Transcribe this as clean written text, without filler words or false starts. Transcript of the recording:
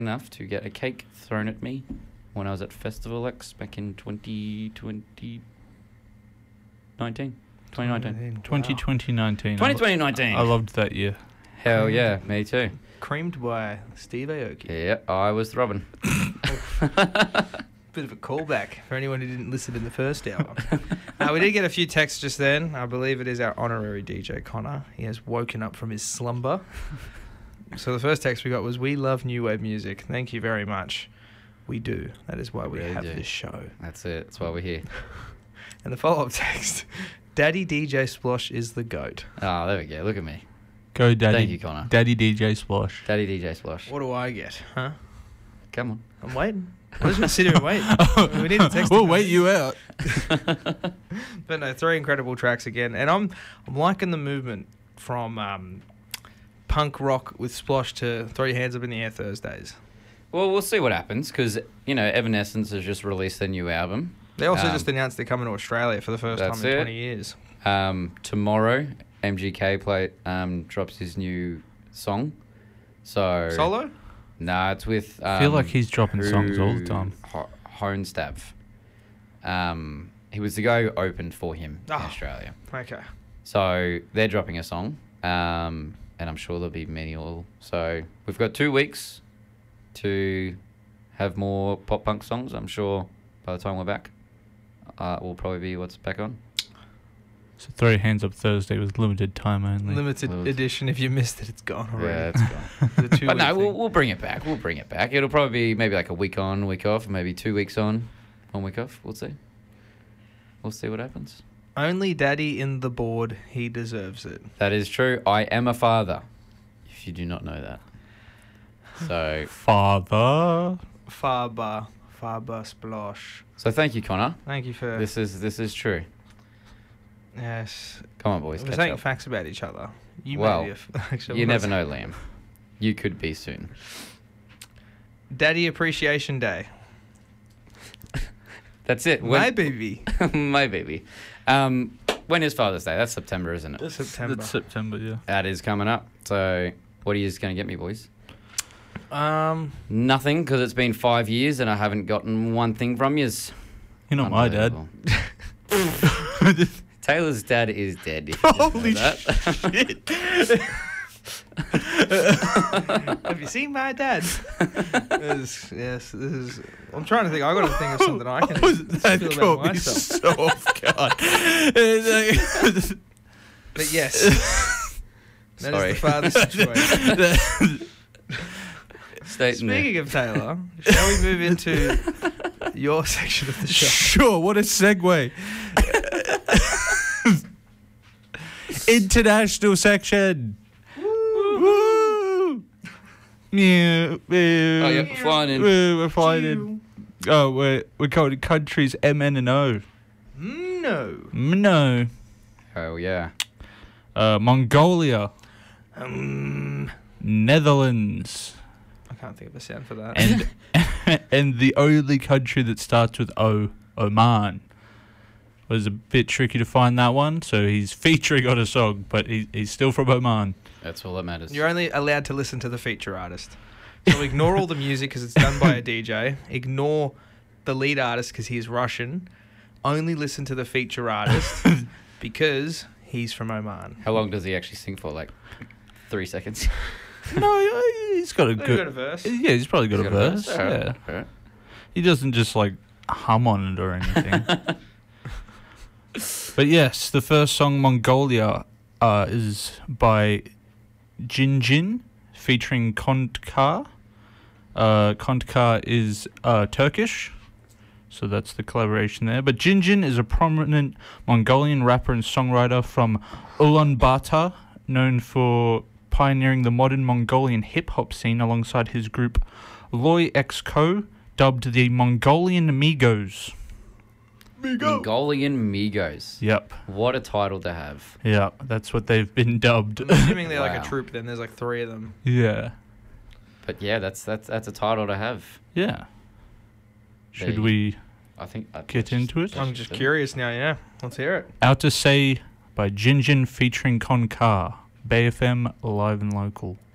enough to get a cake thrown at me when I was at Festival X back in 2019. 2019. 2019. I loved that year. Hell yeah, me too. Creamed by Steve Aoki. Yeah, I was Robin. Bit of a callback for anyone who didn't listen in the first hour. We did get a few texts just then. I believe it is our honorary DJ, Connor. He has woken up from his slumber. So the first text we got was, "We love new wave music. Thank you very much. We do. That is why we Really have do. this show." That's it. That's why we're here. And the follow-up text, "Daddy DJ Splosh is the GOAT." Oh, there we go. Look at me. Go, Daddy. Thank you, Connor. Daddy DJ Splosh. Daddy DJ Splosh. What do I get? Huh? Come on. I'm waiting. I'm just going to sit here and wait. We need to text We'll him. wait you out. But no, 3 incredible tracks again. And I'm liking the movement from punk rock with Splosh to Throw Your Hands Up in the Air Thursdays. Well, we'll see what happens because, Evanescence has just released their new album. They also just announced they're coming to Australia for the first time in 20 years. Tomorrow, MGK drops his new song. So Solo? Nah, it's with... I feel like he's dropping songs all the time. Hohenstav. He was the guy who opened for him in Oh. Australia. Okay. So they're dropping a song, and I'm sure there'll be many all. So we've got 2 weeks to have more pop punk songs. I'm sure by the time we're back, will probably be what's back on. So Throw Your Hands Up Thursday was limited time only. Limited edition. If you missed it, it's gone already. Yeah, it's gone. The 2 But no, week we'll bring it back. We'll bring it back. It'll probably be maybe like a week on, week off, maybe 2 weeks on, 1 week off. We'll see. We'll see what happens. Only Daddy in the board. He deserves it. That is true. I am a father. If you do not know that. So Father. Faber Splosh. So thank you, Connor. Thank you for... This is true. Yes. Come on, boys. We're Catch saying up. facts about each other. You Well, may be actually, You never know, Liam. You could be soon. Daddy Appreciation Day. That's it. My baby. My baby. When is Father's Day? That's September, isn't it? September. That's September, yeah. That is coming up. So what are you going to get me, boys? Nothing, because it's been 5 years and I haven't gotten one thing from yous. You're not my dad. Taylor's dad is dead. If you didn't Holy know that. shit. Have you seen my dad? This is... I'm trying to think. I got to think of something I can That feel caught about me myself. so off guard. But yes. That Sorry. is the father situation. Speaking of Taylor, shall we move into your section of the show? Sure, what a segue. International section. Woo! Yeah, Oh, yeah, flying in. We're flying in. Oh, we're going to countries MN and O. No. No. Oh, yeah. Mongolia. Netherlands. I can't think of a sound for that. And and the only country that starts with O, Oman. Was a bit tricky to find that one, so he's featuring on a song, but he's still from Oman. That's all that matters. You're only allowed to listen to the feature artist. So ignore all the music because it's done by a DJ. Ignore the lead artist because he's Russian. Only listen to the feature artist because he's from Oman. How long does he actually sing for? Like 3 seconds? No, he's got a Got good a verse. Yeah, he's probably got He's a verse. All right, Yeah. all right. He doesn't just like hum on it or anything. But yes, the first song Mongolia is by Jinjin featuring Kontkar. Kontkar is Turkish, so that's the collaboration there. But Jinjin is a prominent Mongolian rapper and songwriter from Ulaanbaatar, known for pioneering the modern Mongolian hip-hop scene alongside his group Loy X Co, dubbed the Mongolian Migos. Mongolian Migos. Yep. What a title to have. Yeah, that's what they've been dubbed. I'm assuming they're like Wow. a troupe then. There's like 3 of them. Yeah. But yeah, that's a title to have. Yeah. Should They- we I think. get into it? I'm just curious now, yeah. Let's hear it. Out to Say by Jinjin featuring Konkar. Bay FM, live and local.